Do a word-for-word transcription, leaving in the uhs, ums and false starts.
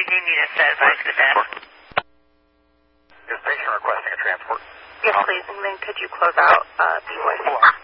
do need a set advice with that. Is patient requesting a transport? Yes, please. And then could you close out uh, the voice?